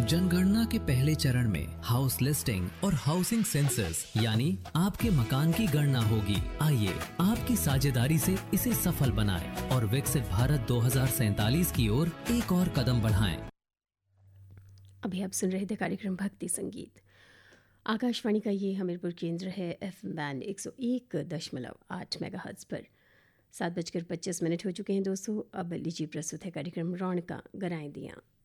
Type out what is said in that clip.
जनगणना के पहले चरण में हाउस लिस्टिंग और हाउसिंग सेंसस यानी आपके मकान की गणना होगी। आइए आपकी साझेदारी से इसे सफल बनाएं और विकसित भारत 2047 की ओर एक और कदम बढ़ाएं। अभी आप सुन रहे थे कार्यक्रम भक्ति संगीत। आकाशवाणी का ये हमीरपुर केंद्र है FM बैंड 101.8 मेगाहर्ट्ज पर। 7:25 हो चुके हैं दोस्तों। अब लीजिए प्रस्तुत है कार्यक्रम रौनका गराएं दियां।